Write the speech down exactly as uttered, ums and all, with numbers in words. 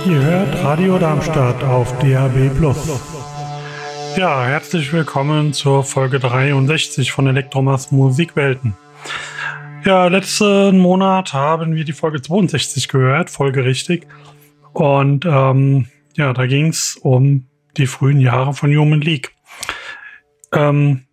Ihr hört Radio Darmstadt auf D A B plus. Ja, herzlich willkommen zur Folge dreiundsechzig von Elektromas Musikwelten. Ja, letzten Monat haben wir die Folge zweiundsechzig gehört, folgerichtig. Und ähm, ja, da ging es um die frühen Jahre von Human League. Ähm,